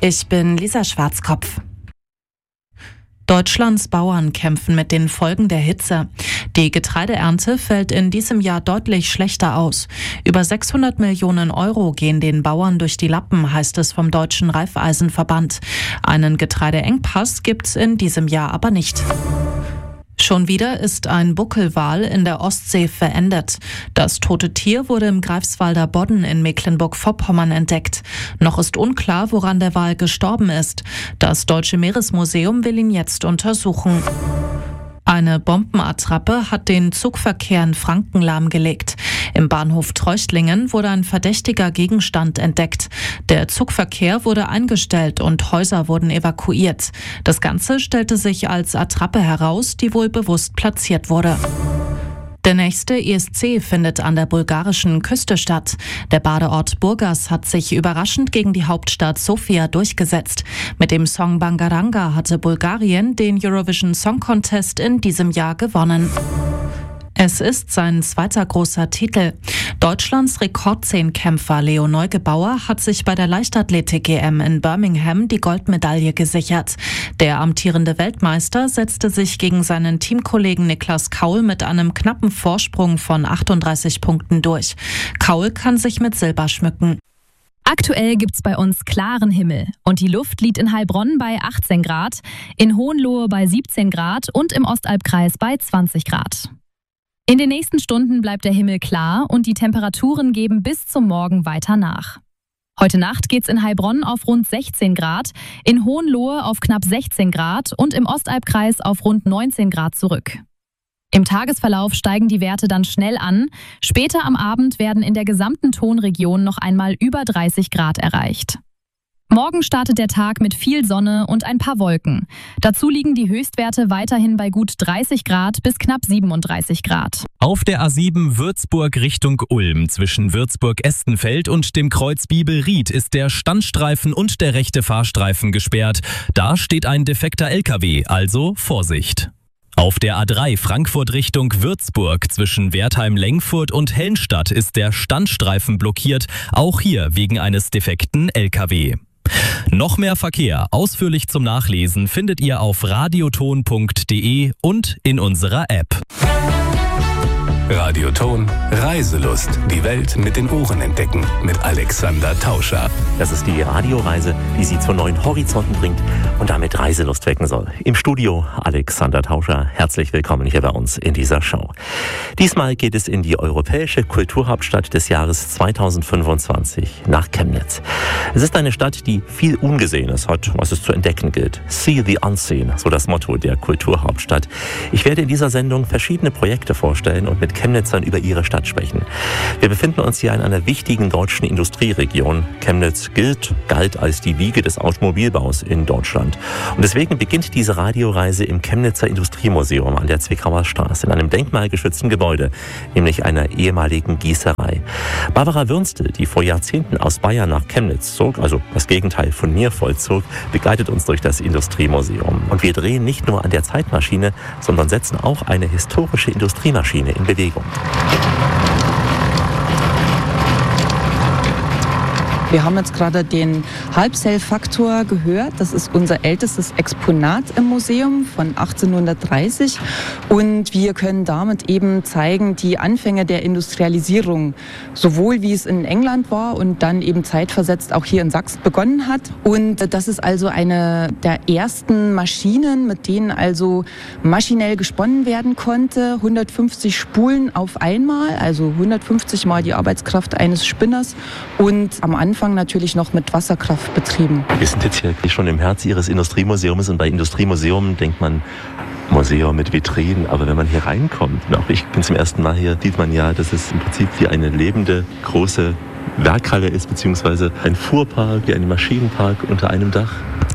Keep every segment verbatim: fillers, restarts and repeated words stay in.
Ich bin Lisa Schwarzkopf. Deutschlands Bauern kämpfen mit den Folgen der Hitze. Die Getreideernte fällt in diesem Jahr deutlich schlechter aus. Über sechshundert Millionen Euro gehen den Bauern durch die Lappen, heißt es vom Deutschen Raiffeisenverband. Einen Getreideengpass gibt's in diesem Jahr aber nicht. Schon wieder ist ein Buckelwal in der Ostsee verendet. Das tote Tier wurde im Greifswalder Bodden in Mecklenburg-Vorpommern entdeckt. Noch ist unklar, woran der Wal gestorben ist. Das Deutsche Meeresmuseum will ihn jetzt untersuchen. Eine Bombenattrappe hat den Zugverkehr in Franken lahmgelegt. Im Bahnhof Treuchtlingen wurde ein verdächtiger Gegenstand entdeckt. Der Zugverkehr wurde eingestellt und Häuser wurden evakuiert. Das Ganze stellte sich als Attrappe heraus, die wohl bewusst platziert wurde. Der nächste E S C findet an der bulgarischen Küste statt. Der Badeort Burgas hat sich überraschend gegen die Hauptstadt Sofia durchgesetzt. Mit dem Song Bangaranga hatte Bulgarien den Eurovision Song Contest in diesem Jahr gewonnen. Es ist sein zweiter großer Titel. Deutschlands Rekordzehnkämpfer Leo Neugebauer hat sich bei der Leichtathletik-E M in Birmingham die Goldmedaille gesichert. Der amtierende Weltmeister setzte sich gegen seinen Teamkollegen Niklas Kaul mit einem knappen Vorsprung von achtunddreißig Punkten durch. Kaul kann sich mit Silber schmücken. Aktuell gibt's bei uns klaren Himmel und die Luft liegt in Heilbronn bei achtzehn Grad, in Hohenlohe bei siebzehn Grad und im Ostalbkreis bei zwanzig Grad. In den nächsten Stunden bleibt der Himmel klar und die Temperaturen geben bis zum Morgen weiter nach. Heute Nacht geht's in Heilbronn auf rund sechzehn Grad, in Hohenlohe auf knapp sechzehn Grad und im Ostalbkreis auf rund neunzehn Grad zurück. Im Tagesverlauf steigen die Werte dann schnell an. Später am Abend werden in der gesamten Tonregion noch einmal über dreißig Grad erreicht. Morgen startet der Tag mit viel Sonne und ein paar Wolken. Dazu liegen die Höchstwerte weiterhin bei gut dreißig Grad bis knapp siebenunddreißig Grad. Auf der A sieben Würzburg Richtung Ulm zwischen Würzburg-Estenfeld und dem Kreuz Biebel-Ried ist der Standstreifen und der rechte Fahrstreifen gesperrt. Da steht ein defekter L K W, also Vorsicht. Auf der A drei Frankfurt Richtung Würzburg zwischen Wertheim-Lengfurt und Helmstadt ist der Standstreifen blockiert, auch hier wegen eines defekten L K W. Noch mehr Verkehr, ausführlich zum Nachlesen, findet ihr auf radioton punkt de und in unserer App. Radioton Reiselust. Die Welt mit den Ohren entdecken. Mit Alexander Tauscher. Das ist die Radioreise, die Sie zu neuen Horizonten bringt und damit Reiselust wecken soll. Im Studio Alexander Tauscher. Herzlich willkommen hier bei uns in dieser Show. Diesmal geht es in die europäische Kulturhauptstadt des Jahres zweitausendfünfundzwanzig, nach Chemnitz. Es ist eine Stadt, die viel Ungesehenes hat, was es zu entdecken gilt. See the Unseen, so das Motto der Kulturhauptstadt. Ich werde in dieser Sendung verschiedene Projekte vorstellen und mit Chemnitzern über ihre Stadt sprechen. Wir befinden uns hier in einer wichtigen deutschen Industrieregion. Chemnitz gilt, galt als die Wiege des Automobilbaus in Deutschland. Und deswegen beginnt diese Radioreise im Chemnitzer Industriemuseum an der Zwickauer Straße, in einem denkmalgeschützten Gebäude, nämlich einer ehemaligen Gießerei. Barbara Würnstel, die vor Jahrzehnten aus Bayern nach Chemnitz zog, also das Gegenteil von mir vollzog, begleitet uns durch das Industriemuseum. Und wir drehen nicht nur an der Zeitmaschine, sondern setzen auch eine historische Industriemaschine in Bewegung. Wir haben jetzt gerade den Halbcell-Faktor gehört. Das ist unser ältestes Exponat im Museum von achtzehnhundertdreißig. Und wir können damit eben zeigen, die Anfänge der Industrialisierung, sowohl wie es in England war und dann eben zeitversetzt auch hier in Sachsen begonnen hat. Und das ist also eine der ersten Maschinen, mit denen also maschinell gesponnen werden konnte. hundertfünfzig Spulen auf einmal, also hundertfünfzig Mal die Arbeitskraft eines Spinners. Und am Anfang natürlich noch mit Wasserkraft betrieben. Wir sind jetzt hier schon im Herz Ihres Industriemuseums und bei Industriemuseum denkt man Museum mit Vitrinen, aber wenn man hier reinkommt, und auch ich bin zum ersten Mal hier, sieht man ja, dass es im Prinzip wie eine lebende, große Werkhalle ist, beziehungsweise ein Fuhrpark, wie ein Maschinenpark unter einem Dach.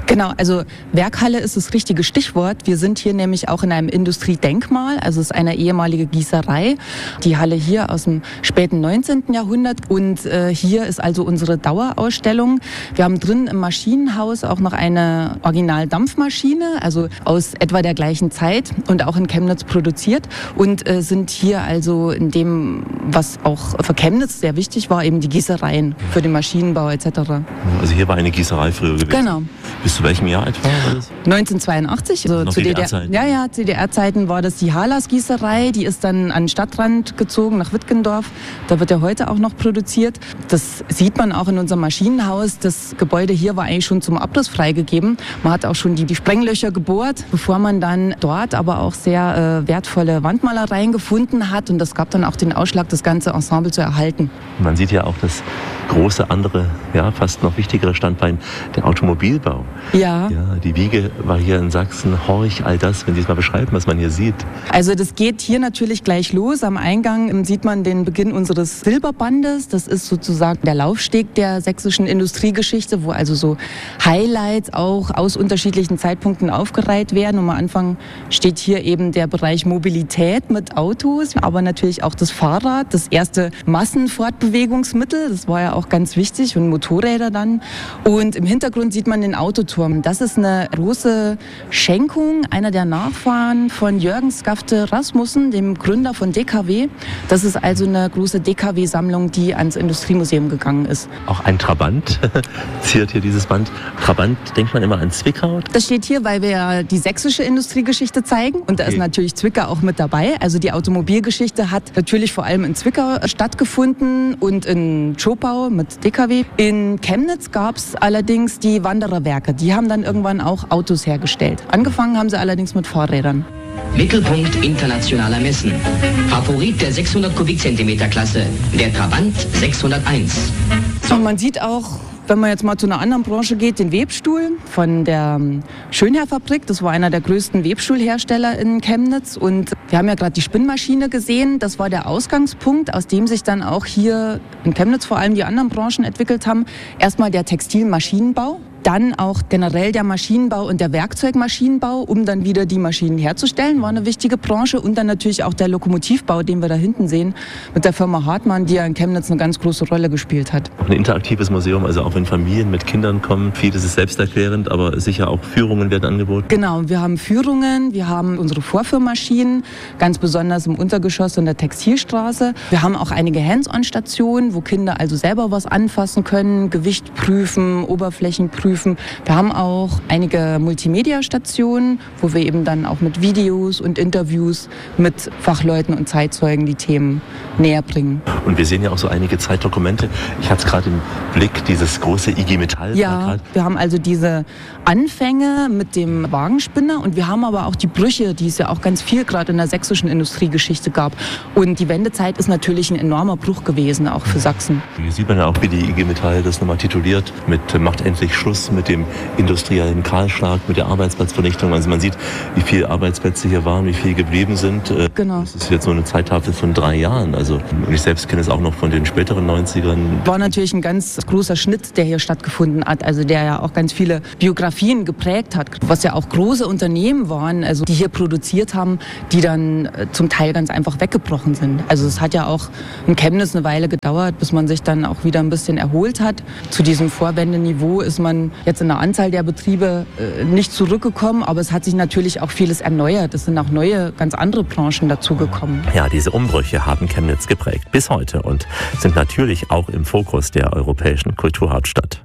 Genau, also Werkhalle ist das richtige Stichwort. Wir sind hier nämlich auch in einem Industriedenkmal, also es ist eine ehemalige Gießerei. Die Halle hier aus dem späten neunzehnten Jahrhundert und äh, hier ist also unsere Dauerausstellung. Wir haben drin im Maschinenhaus auch noch eine Originaldampfmaschine, also aus etwa der gleichen Zeit und auch in Chemnitz produziert und äh, sind hier also in dem, was auch für Chemnitz sehr wichtig war, eben die Gießereien für den Maschinenbau et cetera. Also hier war eine Gießerei früher gewesen? Genau. Bis zu welchem Jahr etwa war das? neunzehnhundertzweiundachtzig, also noch zu D D R-Zeiten. Ja, ja, C D R-Zeiten war das die Halas Gießerei, die ist dann an den Stadtrand gezogen, nach Wittgendorf. Da wird ja heute auch noch produziert. Das sieht man auch in unserem Maschinenhaus. Das Gebäude hier war eigentlich schon zum Abriss freigegeben. Man hat auch schon die, die Sprenglöcher gebohrt, bevor man dann dort aber auch sehr äh, wertvolle Wandmalereien gefunden hat. Und das gab dann auch den Ausschlag, das ganze Ensemble zu erhalten. Man sieht ja auch das große andere, ja, fast noch wichtigere Standbein, der Automobilbau. Ja. Ja, die Wiege war hier in Sachsen. Horch, all das, wenn Sie es mal beschreiben, was man hier sieht. Also das geht hier natürlich gleich los. Am Eingang sieht man den Beginn unseres Silberbandes. Das ist sozusagen der Laufsteg der sächsischen Industriegeschichte, wo also so Highlights auch aus unterschiedlichen Zeitpunkten aufgereiht werden. Und am Anfang steht hier eben der Bereich Mobilität mit Autos, aber natürlich auch das Fahrrad, das erste Massenfortbewegungsmittel. Das war ja auch ganz wichtig und Motorräder dann. Und im Hintergrund sieht man den Autoturm. Das ist eine große Schenkung einer der Nachfahren von Jürgen Skafte Rasmussen, dem Gründer von D K W. Das ist also eine große D K W-Sammlung, die ans Industriemuseum gegangen ist. Auch ein Trabant ziert hier dieses Band. Trabant, denkt man immer an Zwickau? Das steht hier, weil wir ja die sächsische Industriegeschichte zeigen. Und da okay. ist natürlich Zwickau auch mit dabei. Also die Automobilgeschichte hat natürlich vor allem in Zwickau stattgefunden und in Zschopau mit D K W. In Chemnitz gab es allerdings die Wandererwerke. Die haben dann irgendwann auch Autos hergestellt. Angefangen haben sie allerdings mit Fahrrädern. Mittelpunkt internationaler Messen. Favorit der sechshundert Kubikzentimeter Klasse, der Trabant sechshunderteins. Und man sieht auch, wenn man jetzt mal zu einer anderen Branche geht, den Webstuhl von der Schönherr-Fabrik. Das war einer der größten Webstuhlhersteller in Chemnitz. Und wir haben ja gerade die Spinnmaschine gesehen. Das war der Ausgangspunkt, aus dem sich dann auch hier in Chemnitz vor allem die anderen Branchen entwickelt haben. Erstmal der Textilmaschinenbau. Dann auch generell der Maschinenbau und der Werkzeugmaschinenbau, um dann wieder die Maschinen herzustellen, war eine wichtige Branche. Und dann natürlich auch der Lokomotivbau, den wir da hinten sehen, mit der Firma Hartmann, die ja in Chemnitz eine ganz große Rolle gespielt hat. Ein interaktives Museum, also auch wenn Familien mit Kindern kommen, vieles ist selbsterklärend, aber sicher auch Führungen werden angeboten. Genau, wir haben Führungen, wir haben unsere Vorführmaschinen, ganz besonders im Untergeschoss in der Textilstraße. Wir haben auch einige Hands-on-Stationen, wo Kinder also selber was anfassen können, Gewicht prüfen, Oberflächen prüfen. Wir haben auch einige Multimedia-Stationen, wo wir eben dann auch mit Videos und Interviews mit Fachleuten und Zeitzeugen die Themen näher bringen. Und wir sehen ja auch so einige Zeitdokumente. Ich hatte es gerade im Blick, dieses große I G Metall. Ja, wir haben also diese Anfänge mit dem Wagenspinner und wir haben aber auch die Brüche, die es ja auch ganz viel gerade in der sächsischen Industriegeschichte gab. Und die Wendezeit ist natürlich ein enormer Bruch gewesen, auch für Sachsen. Hier sieht man ja auch, wie die I G Metall das nochmal tituliert mit Macht endlich Schluss mit dem industriellen Kahlschlag, mit der Arbeitsplatzvernichtung. Also man sieht, wie viele Arbeitsplätze hier waren, wie viele geblieben sind. Genau. Das ist jetzt so eine Zeittafel von drei Jahren. Also und ich selbst kenne es auch noch von den späteren neunzigern. War natürlich ein ganz großer Schnitt, der hier stattgefunden hat. Also der ja auch ganz viele Biografien geprägt hat. Was ja auch große Unternehmen waren, also die hier produziert haben, die dann zum Teil ganz einfach weggebrochen sind. Also es hat ja auch in Chemnitz eine Weile gedauert, bis man sich dann auch wieder ein bisschen erholt hat. Zu diesem Vorwendeniveau ist man jetzt in der Anzahl der Betriebe äh, nicht zurückgekommen, aber es hat sich natürlich auch vieles erneuert. Es sind auch neue, ganz andere Branchen dazugekommen. Ja, diese Umbrüche haben Chemnitz geprägt bis heute und sind natürlich auch im Fokus der europäischen Kulturhauptstadt.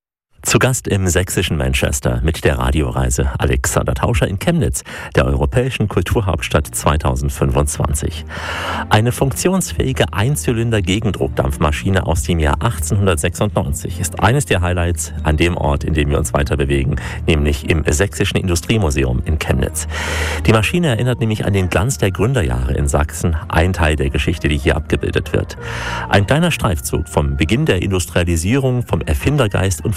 Zu Gast im sächsischen Manchester mit der Radioreise Alexander Tauscher in Chemnitz, der europäischen Kulturhauptstadt zweitausendfünfundzwanzig. Eine funktionsfähige Einzylinder-Gegendruckdampfmaschine aus dem Jahr achtzehnhundertsechsundneunzig ist eines der Highlights an dem Ort, in dem wir uns weiter bewegen, nämlich im Sächsischen Industriemuseum in Chemnitz. Die Maschine erinnert nämlich an den Glanz der Gründerjahre in Sachsen, ein Teil der Geschichte, die hier abgebildet wird. Ein kleiner Streifzug vom Beginn der Industrialisierung, vom Erfindergeist und vom Alltag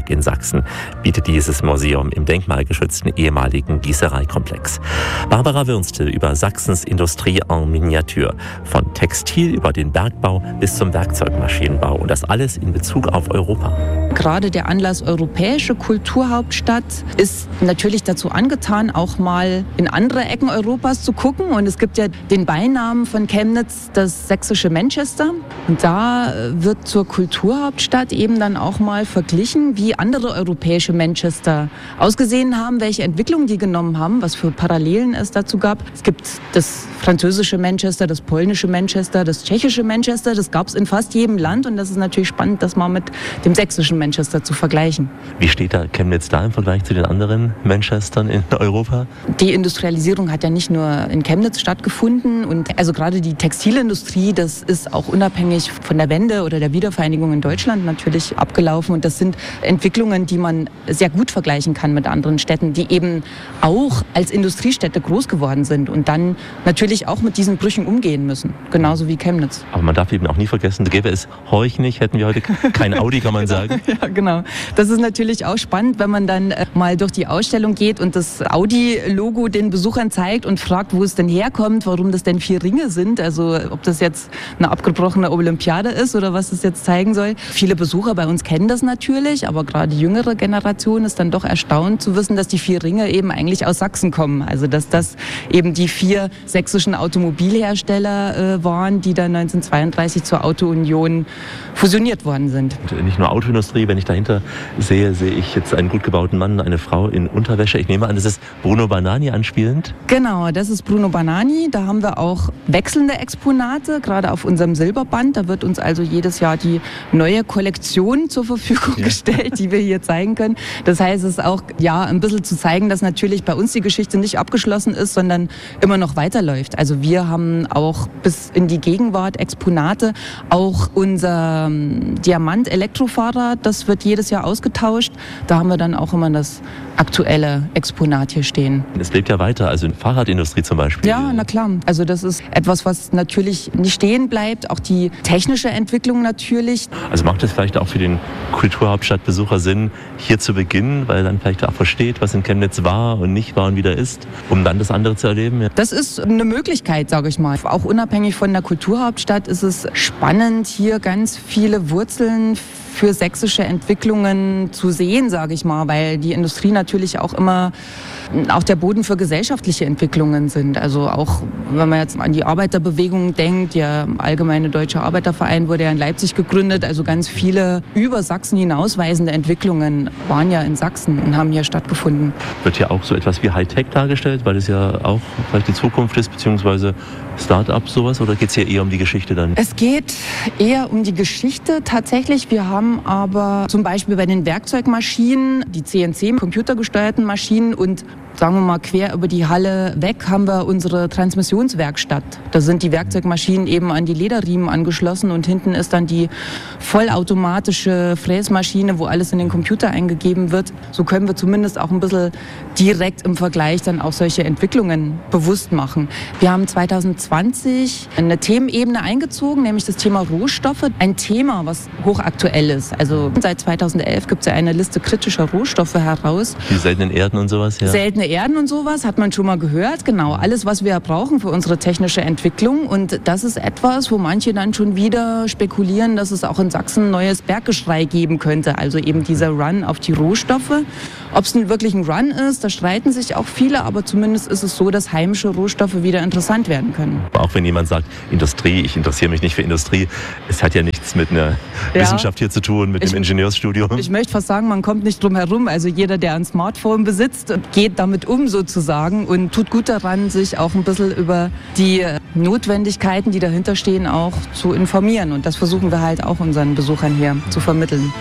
Berg in Sachsen bietet dieses Museum im denkmalgeschützten ehemaligen Gießereikomplex. Barbara Würstel über Sachsens Industrie en Miniature. Von Textil über den Bergbau bis zum Werkzeugmaschinenbau. Und das alles in Bezug auf Europa. Gerade der Anlass Europäische Kulturhauptstadt ist natürlich dazu angetan, auch mal in andere Ecken Europas zu gucken. Und es gibt ja den Beinamen von Chemnitz, das sächsische Manchester. Und da wird zur Kulturhauptstadt eben dann auch mal verglichen, wie andere europäische Manchester ausgesehen haben, welche Entwicklungen die genommen haben, was für Parallelen es dazu gab. Es gibt das französische Manchester, das polnische Manchester, das tschechische Manchester. Das gab es in fast jedem Land. Und das ist natürlich spannend, das mal mit dem sächsischen Manchester zu vergleichen. Wie steht da Chemnitz da im Vergleich zu den anderen Manchestern in Europa? Die Industrialisierung hat ja nicht nur in Chemnitz stattgefunden. Und also gerade die Textilindustrie, das ist auch unabhängig von der Wende oder der Wiedervereinigung in Deutschland natürlich abgelaufen. Und das sind Entwicklungen, die man sehr gut vergleichen kann mit anderen Städten, die eben auch als Industriestädte groß geworden sind und dann natürlich auch mit diesen Brüchen umgehen müssen, genauso wie Chemnitz. Aber man darf eben auch nie vergessen, gäbe es Horch nicht, hätten wir heute kein Audi, kann man sagen. Ja, genau. Das ist natürlich auch spannend, wenn man dann äh, mal durch die Ausstellung geht und das Audi-Logo den Besuchern zeigt und fragt, wo es denn herkommt, warum das denn vier Ringe sind, also ob das jetzt eine abgebrochene Olympiade ist oder was es jetzt zeigen soll. Viele Besucher bei uns kennen das natürlich, aber gerade die jüngere Generation ist dann doch erstaunt zu wissen, dass die vier Ringe eben eigentlich aus Sachsen kommen. Also dass das eben die vier sächsischen Automobilhersteller äh, waren, die dann neunzehnhundertzweiunddreißig zur Auto-Union fusioniert worden sind. Und nicht nur Autoindustrie, wenn ich dahinter sehe, sehe ich jetzt einen gut gebauten Mann, eine Frau in Unterwäsche. Ich nehme an, das ist Bruno Banani anspielend. Genau, das ist Bruno Banani. Da haben wir auch wechselnde Exponate, gerade auf unserem Silberband. Da wird uns also jedes Jahr die neue Kollektion zur Verfügung ja. gestellt, die wir hier zeigen können. Das heißt, es ist auch ja, ein bisschen zu zeigen, dass natürlich bei uns die Geschichte nicht abgeschlossen ist, sondern immer noch weiterläuft. Also wir haben auch bis in die Gegenwart Exponate. Auch unser Diamant-Elektrofahrrad, das wird jedes Jahr ausgetauscht. Da haben wir dann auch immer das aktuelle Exponat hier stehen. Es lebt ja weiter, also in Fahrradindustrie zum Beispiel. Ja, na klar. Also das ist etwas, was natürlich nicht stehen bleibt. Auch die technische Entwicklung natürlich. Also macht es vielleicht auch für den Kulturhauptstadtbesucher Sinn, hier zu beginnen, weil er dann vielleicht auch versteht, was in Chemnitz war und nicht war und wieder ist, um dann das andere zu erleben? Ja. Das ist eine Möglichkeit, sage ich mal. Auch unabhängig von der Kulturhauptstadt ist es spannend, hier ganz viele Wurzeln für sächsische Entwicklungen zu sehen, sage ich mal, weil die Industrie natürlich auch immer auch der Boden für gesellschaftliche Entwicklungen sind. Also auch, wenn man jetzt an die Arbeiterbewegung denkt, der Allgemeine Deutsche Arbeiterverein wurde ja in Leipzig gegründet, also ganz viele über Sachsen hinausweisende Entwicklungen waren ja in Sachsen und haben hier stattgefunden. Wird ja auch so etwas wie Hightech dargestellt, weil es ja auch vielleicht die Zukunft ist, beziehungsweise Start-ups sowas, oder geht es hier eher um die Geschichte dann? Es geht eher um die Geschichte tatsächlich. Wir haben aber zum Beispiel bei den Werkzeugmaschinen, die C N C, computergesteuerten Maschinen und sagen wir mal quer über die Halle weg haben wir unsere Transmissionswerkstatt. Da sind die Werkzeugmaschinen eben an die Lederriemen angeschlossen und hinten ist dann die vollautomatische Fräsmaschine, wo alles in den Computer eingegeben wird. So können wir zumindest auch ein bisschen direkt im Vergleich dann auch solche Entwicklungen bewusst machen. Wir haben zweitausendzwanzig eine Themenebene eingezogen, nämlich das Thema Rohstoffe. Ein Thema, was hochaktuell ist. Also seit zweitausendelf gibt es ja eine Liste kritischer Rohstoffe heraus. Die seltenen Erden und sowas, ja. Seltene Erden und sowas hat man schon mal gehört. Genau, alles, was wir brauchen für unsere technische Entwicklung. Und das ist etwas, wo manche dann schon wieder spekulieren, dass es auch in Sachsen ein neues Berggeschrei geben könnte. Also eben dieser Run auf die Rohstoffe. Ob es nun wirklich ein Run ist, da streiten sich auch viele. Aber zumindest ist es so, dass heimische Rohstoffe wieder interessant werden können. Auch wenn jemand sagt, Industrie, ich interessiere mich nicht für Industrie. Es hat ja nichts mit einer ja. Wissenschaft hier zu tun, mit ich, dem Ingenieursstudium. Ich möchte fast sagen, man kommt nicht drum herum. Also jeder, der ein Smartphone besitzt, geht damit um sozusagen und tut gut daran, sich auch ein bisschen über die Notwendigkeiten, die dahinter stehen, auch zu informieren. Und das versuchen wir halt auch unseren Besuchern hier zu vermitteln.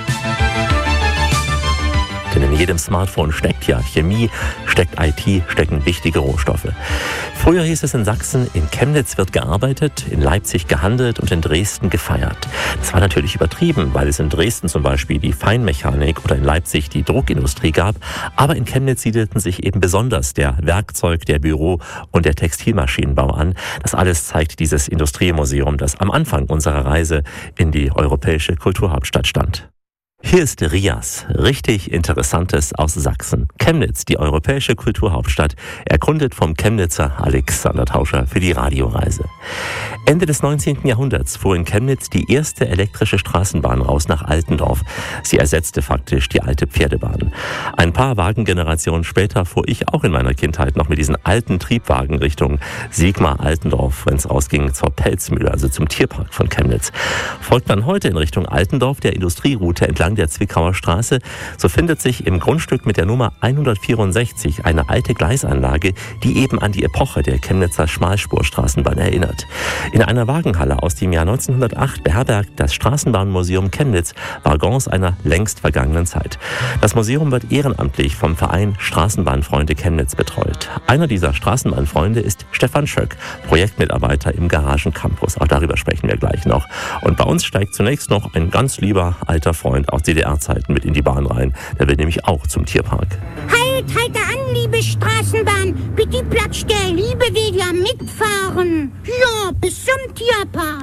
Denn in jedem Smartphone steckt ja Chemie, steckt I T, stecken wichtige Rohstoffe. Früher hieß es in Sachsen, in Chemnitz wird gearbeitet, in Leipzig gehandelt und in Dresden gefeiert. Das war natürlich übertrieben, weil es in Dresden zum Beispiel die Feinmechanik oder in Leipzig die Druckindustrie gab. Aber in Chemnitz siedelten sich eben besonders der Werkzeug-, der Büro- und der Textilmaschinenbau an. Das alles zeigt dieses Industriemuseum, das am Anfang unserer Reise in die europäische Kulturhauptstadt stand. Hier ist Rias, richtig Interessantes aus Sachsen. Chemnitz, die europäische Kulturhauptstadt, erkundet vom Chemnitzer Alexander Tauscher für die Radioreise. Ende des neunzehnten Jahrhunderts fuhr in Chemnitz die erste elektrische Straßenbahn raus nach Altendorf. Sie ersetzte faktisch die alte Pferdebahn. Ein paar Wagengenerationen später fuhr ich auch in meiner Kindheit noch mit diesen alten Triebwagen Richtung Sigmar-Altendorf, wenn es rausging zur Pelzmühle, also zum Tierpark von Chemnitz. Folgt man heute in Richtung Altendorf der Industrieroute entlang der Zwickauer Straße, so findet sich im Grundstück mit der Nummer hundertvierundsechzig eine alte Gleisanlage, die eben an die Epoche der Chemnitzer Schmalspurstraßenbahn erinnert. In einer Wagenhalle aus dem Jahr neunzehnhundertacht beherbergt das Straßenbahnmuseum Chemnitz Waggons einer längst vergangenen Zeit. Das Museum wird ehrenamtlich vom Verein Straßenbahnfreunde Chemnitz betreut. Einer dieser Straßenbahnfreunde ist Stefan Schöck, Projektmitarbeiter im Garagencampus. Auch darüber sprechen wir gleich noch. Und bei uns steigt zunächst noch ein ganz lieber alter Freund aus D D R-Zeiten mit in die Bahn rein. Der will nämlich auch zum Tierpark. Halt, halt an, liebe Straßenbahn. Bitte Platz, der Liebe will ja mitfahren. Ja, bis zum Tierpark.